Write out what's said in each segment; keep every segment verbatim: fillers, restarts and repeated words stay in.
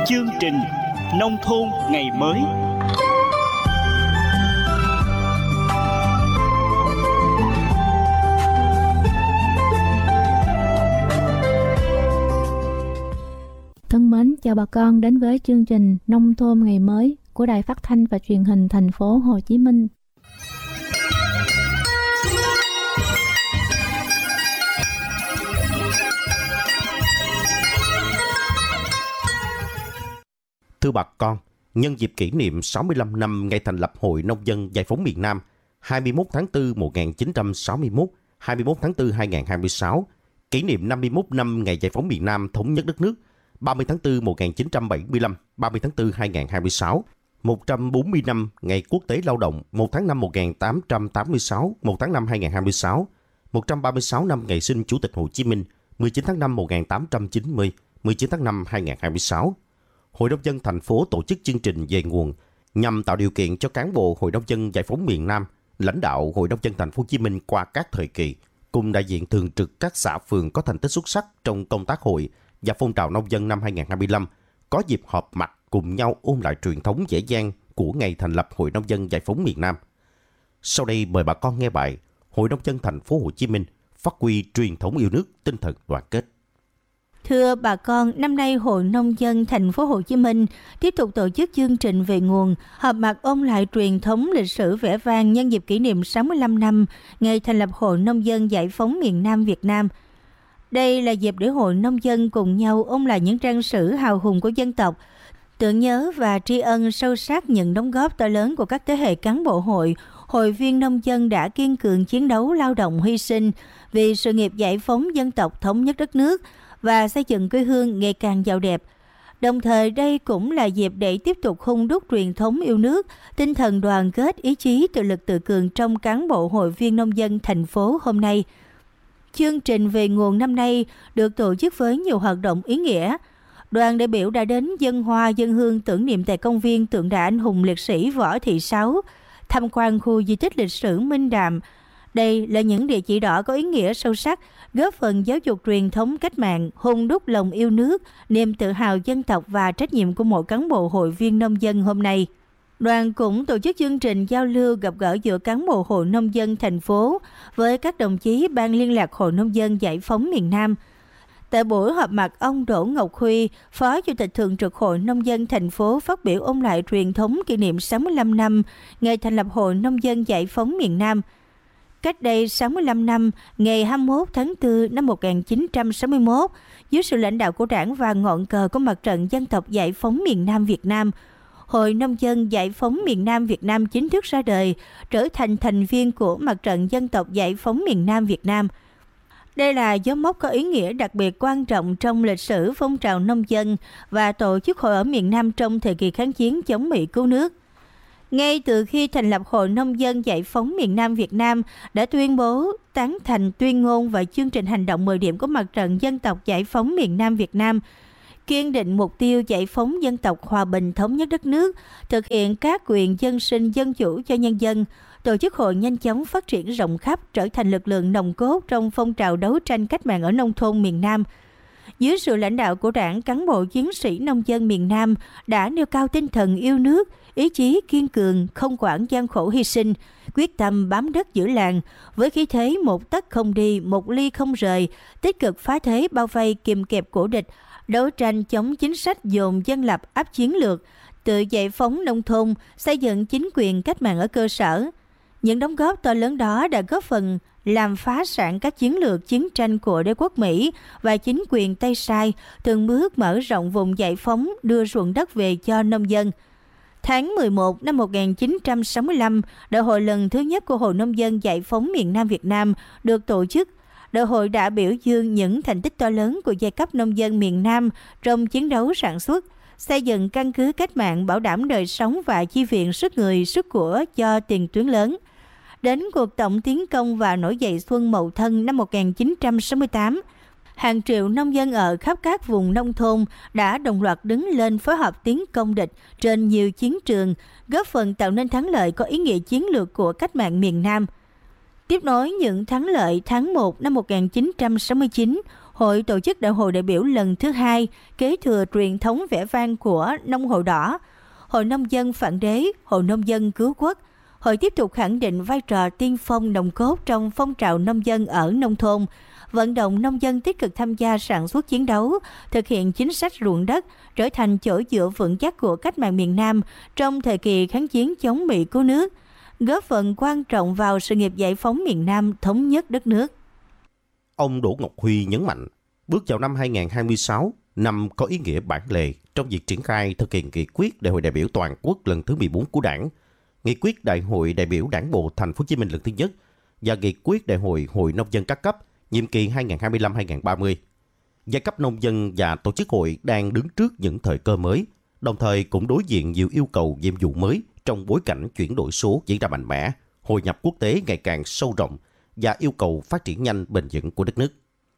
chương trình Nông thôn ngày mới. Thân mến, chào bà con đến với chương trình Nông thôn ngày mới của Đài Phát thanh và Truyền hình thành phố Hồ Chí Minh. Thưa bà con, nhân dịp kỷ niệm sáu mươi lăm năm ngày thành lập Hội Nông dân Giải phóng miền Nam hai mươi mốt tháng tư năm một nghìn chín trăm sáu mươi mốt, hai mươi mốt tháng tư năm hai nghìn không trăm hai mươi sáu, kỷ niệm năm mươi mốt năm ngày Giải phóng miền Nam thống nhất đất nước ba mươi tháng tư năm một nghìn chín trăm bảy mươi lăm, ba mươi tháng tư năm hai nghìn không trăm hai mươi sáu, một trăm bốn mươi năm ngày Quốc tế Lao động một tháng năm một nghìn tám trăm tám mươi sáu, một tháng năm hai nghìn không trăm hai mươi sáu, một trăm ba mươi sáu năm ngày sinh Chủ tịch Hồ Chí Minh mười chín tháng năm một nghìn tám trăm chín mươi, mười chín tháng năm hai nghìn không trăm hai mươi sáu. Hội nông dân thành phố tổ chức chương trình về nguồn nhằm tạo điều kiện cho cán bộ Hội nông dân Giải phóng miền Nam, lãnh đạo Hội nông dân thành phố Hồ Chí Minh qua các thời kỳ, cùng đại diện thường trực các xã phường có thành tích xuất sắc trong công tác hội và phong trào nông dân năm hai nghìn không trăm hai mươi lăm có dịp họp mặt cùng nhau ôn lại truyền thống dễ dàng của ngày thành lập Hội nông dân Giải phóng miền Nam. Sau đây mời bà con nghe bài Hội nông dân thành phố Hồ Chí Minh phát huy truyền thống yêu nước, tinh thần đoàn kết. Thưa bà con, năm nay Hội Nông dân thành phố Hồ Chí Minh tiếp tục tổ chức chương trình về nguồn, họp mặt ôn lại truyền thống lịch sử vẻ vang nhân dịp kỷ niệm sáu mươi lăm năm ngày thành lập Hội Nông dân Giải phóng miền Nam Việt Nam. Đây là dịp để Hội Nông dân cùng nhau ôn lại những trang sử hào hùng của dân tộc, tưởng nhớ và tri ân sâu sắc những đóng góp to lớn của các thế hệ cán bộ hội, hội viên nông dân đã kiên cường chiến đấu lao động hy sinh vì sự nghiệp giải phóng dân tộc, thống nhất đất nước và xây dựng quê hương ngày càng giàu đẹp. Đồng thời đây cũng là dịp để tiếp tục hung đúc truyền thống yêu nước, tinh thần đoàn kết, ý chí tự lực tự cường trong cán bộ hội viên nông dân thành phố hôm nay. Chương trình về nguồn năm nay được tổ chức với nhiều hoạt động ý nghĩa. Đoàn đại biểu đã đến dâng hoa dâng hương tưởng niệm tại công viên tượng đài anh hùng liệt sĩ Võ Thị Sáu, tham quan khu di tích lịch sử Minh Đạm. Đây là những địa chỉ đỏ có ý nghĩa sâu sắc, góp phần giáo dục truyền thống cách mạng, hung đúc lòng yêu nước, niềm tự hào dân tộc và trách nhiệm của mỗi cán bộ hội viên nông dân hôm nay. Đoàn cũng tổ chức chương trình giao lưu gặp gỡ giữa cán bộ Hội Nông dân thành phố với các đồng chí Ban liên lạc Hội Nông dân Giải phóng miền Nam. Tại buổi họp mặt, ông Đỗ Ngọc Huy, Phó Chủ tịch Thường trực Hội Nông dân thành phố phát biểu ôn lại truyền thống kỷ niệm sáu mươi lăm năm ngày thành lập Hội Nông dân Giải phóng miền Nam. Cách đây sáu mươi lăm năm, ngày hai mươi mốt tháng tư năm một nghìn chín trăm sáu mươi mốt, dưới sự lãnh đạo của Đảng và ngọn cờ của Mặt trận Dân tộc Giải phóng miền Nam Việt Nam, Hội Nông dân Giải phóng miền Nam Việt Nam chính thức ra đời, trở thành thành viên của Mặt trận Dân tộc Giải phóng miền Nam Việt Nam. Đây là dấu mốc có ý nghĩa đặc biệt quan trọng trong lịch sử phong trào nông dân và tổ chức hội ở miền Nam trong thời kỳ kháng chiến chống Mỹ cứu nước. Ngay từ khi thành lập Hội Nông dân Giải phóng miền Nam Việt Nam đã tuyên bố tán thành tuyên ngôn và chương trình hành động mười điểm của Mặt trận Dân tộc Giải phóng miền Nam Việt Nam, kiên định mục tiêu giải phóng dân tộc, hòa bình thống nhất đất nước, thực hiện các quyền dân sinh dân chủ cho nhân dân. Tổ chức hội nhanh chóng phát triển rộng khắp, trở thành lực lượng nòng cốt trong phong trào đấu tranh cách mạng ở nông thôn miền Nam. Dưới sự lãnh đạo của Đảng, cán bộ chiến sĩ nông dân miền Nam đã nêu cao tinh thần yêu nước, ý chí kiên cường, không quản gian khổ hy sinh, quyết tâm bám đất giữ làng, với khí thế một tấc không đi, một ly không rời, tích cực phá thế bao vây kìm kẹp của địch, đấu tranh chống chính sách dồn dân lập áp chiến lược, tự giải phóng nông thôn, xây dựng chính quyền cách mạng ở cơ sở. Những đóng góp to lớn đó đã góp phần làm phá sản các chiến lược chiến tranh của đế quốc Mỹ và chính quyền Tây Sai, từng bước mở rộng vùng giải phóng, đưa ruộng đất về cho nông dân. Tháng mười một năm một nghìn chín trăm sáu mươi lăm, đại hội lần thứ nhất của Hội Nông dân Giải phóng miền Nam Việt Nam được tổ chức. Đại hội đã biểu dương những thành tích to lớn của giai cấp nông dân miền Nam trong chiến đấu sản xuất, xây dựng căn cứ cách mạng, bảo đảm đời sống và chi viện sức người sức của cho tiền tuyến lớn. Đến cuộc tổng tiến công và nổi dậy xuân Mậu Thân năm một nghìn chín trăm sáu mươi tám, hàng triệu nông dân ở khắp các vùng nông thôn đã đồng loạt đứng lên phối hợp tiến công địch trên nhiều chiến trường, góp phần tạo nên thắng lợi có ý nghĩa chiến lược của cách mạng miền Nam. Tiếp nối những thắng lợi tháng một năm một nghìn chín trăm sáu mươi chín, Hội tổ chức đại hội đại biểu lần thứ hai, kế thừa truyền thống vẻ vang của nông hội đỏ. Hội nông dân phản đế, hội nông dân cứu quốc. Hội tiếp tục khẳng định vai trò tiên phong nòng cốt trong phong trào nông dân ở nông thôn, vận động nông dân tích cực tham gia sản xuất chiến đấu, thực hiện chính sách ruộng đất, trở thành chỗ dựa vững chắc của cách mạng miền Nam trong thời kỳ kháng chiến chống Mỹ cứu nước, góp phần quan trọng vào sự nghiệp giải phóng miền Nam, thống nhất đất nước. Ông Đỗ Ngọc Huy nhấn mạnh, bước vào năm hai không hai sáu, năm có ý nghĩa bản lề trong việc triển khai thực hiện nghị quyết Đại hội đại biểu toàn quốc lần thứ mười bốn của Đảng, nghị quyết Đại hội đại biểu Đảng bộ Thành phố Hồ Chí Minh lần thứ nhất và nghị quyết Đại hội Hội nông dân các cấp nhiệm kỳ hai nghìn không trăm hai mươi lăm đến hai nghìn không trăm ba mươi. Giai cấp nông dân và tổ chức hội đang đứng trước những thời cơ mới, đồng thời cũng đối diện nhiều yêu cầu nhiệm vụ mới trong bối cảnh chuyển đổi số diễn ra mạnh mẽ, hội nhập quốc tế ngày càng sâu rộng và yêu cầu phát triển nhanh bền vững của đất nước.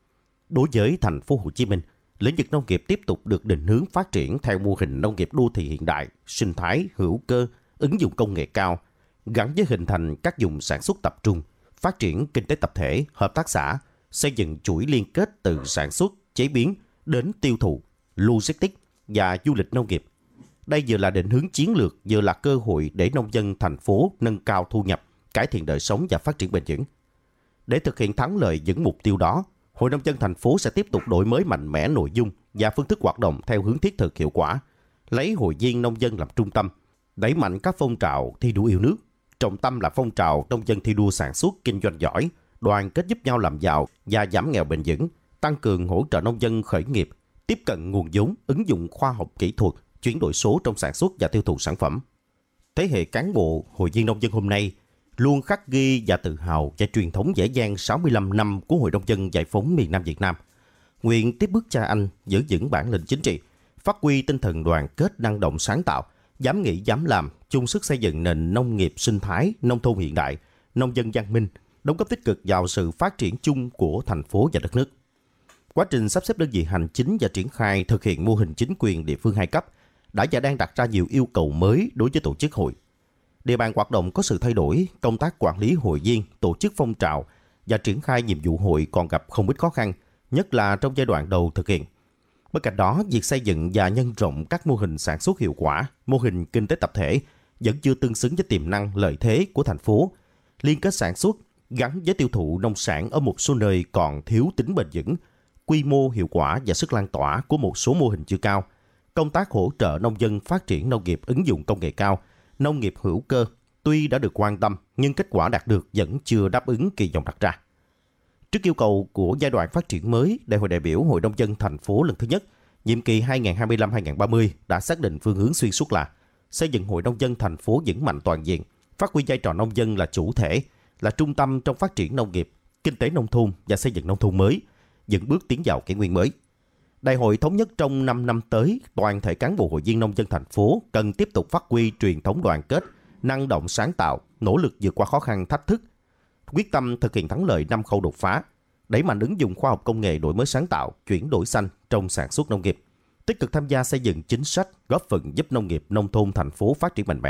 Đối với Thành phố Hồ Chí Minh, lĩnh vực nông nghiệp tiếp tục được định hướng phát triển theo mô hình nông nghiệp đô thị hiện đại, sinh thái, hữu cơ, ứng dụng công nghệ cao, gắn với hình thành các vùng sản xuất tập trung, phát triển kinh tế tập thể, hợp tác xã, xây dựng chuỗi liên kết từ sản xuất, chế biến đến tiêu thụ, logistics và du lịch nông nghiệp. Đây vừa là định hướng chiến lược, vừa là cơ hội để nông dân thành phố nâng cao thu nhập, cải thiện đời sống và phát triển bền vững. Để thực hiện thắng lợi những mục tiêu đó, Hội nông dân thành phố sẽ tiếp tục đổi mới mạnh mẽ nội dung và phương thức hoạt động theo hướng thiết thực hiệu quả, lấy hội viên nông dân làm trung tâm, đẩy mạnh các phong trào thi đua yêu nước, trọng tâm là phong trào nông dân thi đua sản xuất kinh doanh giỏi, đoàn kết giúp nhau làm giàu và giảm nghèo bền vững, tăng cường hỗ trợ nông dân khởi nghiệp, tiếp cận nguồn vốn, ứng dụng khoa học kỹ thuật, chuyển đổi số trong sản xuất và tiêu thụ sản phẩm. Thế hệ cán bộ hội viên nông dân hôm nay luôn khắc ghi và tự hào về truyền thống vẻ vang sáu mươi lăm năm của Hội nông dân giải phóng miền Nam Việt Nam. Nguyện tiếp bước cha anh, giữ vững bản lĩnh chính trị, phát huy tinh thần đoàn kết năng động sáng tạo, dám nghĩ dám làm, chung sức xây dựng nền nông nghiệp sinh thái, nông thôn hiện đại, nông dân văn minh, đóng góp tích cực vào sự phát triển chung của thành phố và đất nước. Quá trình sắp xếp đơn vị hành chính và triển khai thực hiện mô hình chính quyền địa phương hai cấp đã và đang đặt ra nhiều yêu cầu mới đối với tổ chức hội. Địa bàn hoạt động có sự thay đổi, công tác quản lý hội viên, tổ chức phong trào và triển khai nhiệm vụ hội còn gặp không ít khó khăn, nhất là trong giai đoạn đầu thực hiện. Bên cạnh đó, việc xây dựng và nhân rộng các mô hình sản xuất hiệu quả, mô hình kinh tế tập thể vẫn chưa tương xứng với tiềm năng lợi thế của thành phố. Liên kết sản xuất gắn với tiêu thụ nông sản ở một số nơi còn thiếu tính bền vững, quy mô hiệu quả và sức lan tỏa của một số mô hình chưa cao. Công tác hỗ trợ nông dân phát triển nông nghiệp ứng dụng công nghệ cao, nông nghiệp hữu cơ tuy đã được quan tâm nhưng kết quả đạt được vẫn chưa đáp ứng kỳ vọng đặt ra. Trước yêu cầu của giai đoạn phát triển mới, Đại hội đại biểu Hội nông dân thành phố lần thứ nhất, nhiệm kỳ hai nghìn không trăm hai mươi lăm đến hai nghìn không trăm ba mươi đã xác định phương hướng xuyên suốt là xây dựng Hội nông dân thành phố vững mạnh toàn diện, phát huy vai trò nông dân là chủ thể, là trung tâm trong phát triển nông nghiệp, kinh tế nông thôn và xây dựng nông thôn mới, dẫn bước tiến vào kỷ nguyên mới. Đại hội thống nhất trong năm năm tới, toàn thể cán bộ hội viên nông dân thành phố cần tiếp tục phát huy truyền thống đoàn kết, năng động sáng tạo, nỗ lực vượt qua khó khăn thách thức, quyết tâm thực hiện thắng lợi năm khâu đột phá, đẩy mạnh ứng dụng khoa học công nghệ đổi mới sáng tạo, chuyển đổi xanh trong sản xuất nông nghiệp, tích cực tham gia xây dựng chính sách góp phần giúp nông nghiệp nông thôn thành phố phát triển mạnh mẽ.